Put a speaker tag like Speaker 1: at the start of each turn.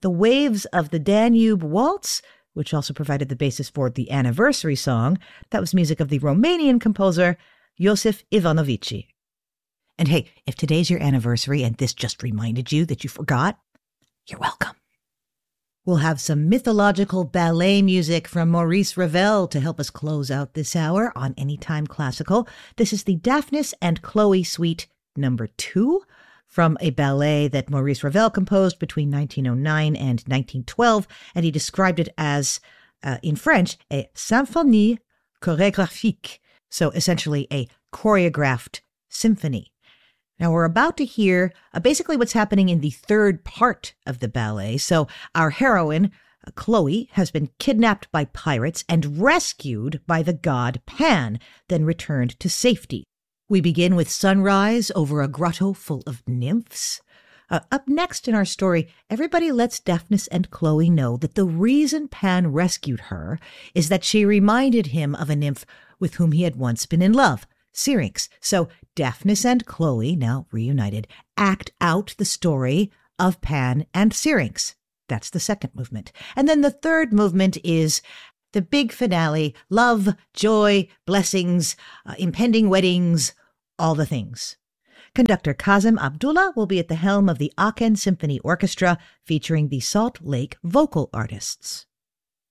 Speaker 1: The Waves of the Danube Waltz, which also provided the basis for the anniversary song. That was music of the Romanian composer Iosif Ivanovici. And hey, if today's your anniversary and this just reminded you that you forgot, you're welcome. We'll have some mythological ballet music from Maurice Ravel to help us close out this hour on Anytime Classical. This is the Daphnis and Chloe Suite No. 2 from a ballet that Maurice Ravel composed between 1909 and 1912, and he described it as, in French, a symphonie chorégraphique, so essentially a choreographed symphony. Now, we're about to hear basically what's happening in the third part of the ballet. So our heroine, Chloe, has been kidnapped by pirates and rescued by the god Pan, then returned to safety. We begin with sunrise over a grotto full of nymphs. Up next in our story, everybody lets Daphnis and Chloe know that the reason Pan rescued her is that she reminded him of a nymph with whom he had once been in love, Syrinx. So Daphnis and Chloe, now reunited, act out the story of Pan and Syrinx. That's the second movement. And then the third movement is the big finale: love, joy, blessings, impending weddings, all the things. Conductor Kazem Abdullah will be at the helm of the Aachen Symphony Orchestra, featuring the Salt Lake vocal artists.